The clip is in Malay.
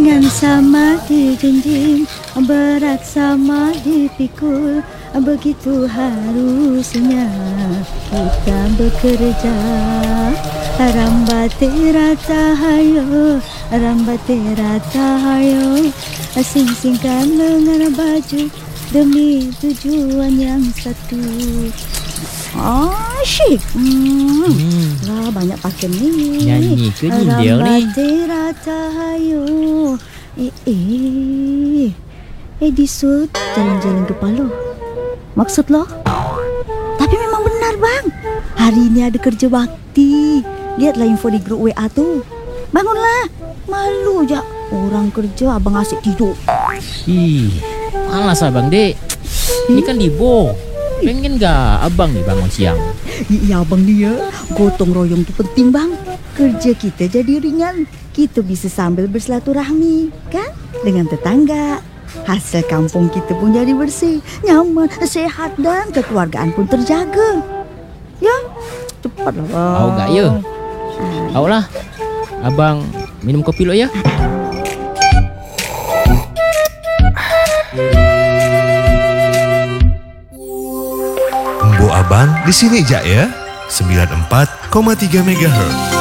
Ringan sama dijinjing, berat sama dipikul, begitu harusnya kita bekerja. Rambatera tahayo, rambatera tahayo, sing-singkan lengan baju demi tujuan yang satu. Asyik. Lah banyak pakai ni. Nyanyi ke nyindir ni? Rambatera tahayo. Disut jalan-jalan ke Palu. Maksud lo? Tapi memang benar bang. Hari ini ada kerja bakti. Lihatlah info di grup WA tu. Bangunlah. Malu je. Orang kerja abang asyik tidur. Malas abang dek. Ni kan libur. Pengen gak abang ni bangun siang? Ya abang dia. Gotong royong tu penting bang. Kerja kita jadi ringan. Kita bisa sambil bersilaturahmi kan? Dengan tetangga. Hasil kampung kita pun jadi bersih, nyaman, sehat dan kekeluargaan pun terjaga. Ya, cepatlah bang. Awak gak ya? Awak lah. Abang minum kopi dulu ya. Embo Abang di sini je ya. 94,3 MHz.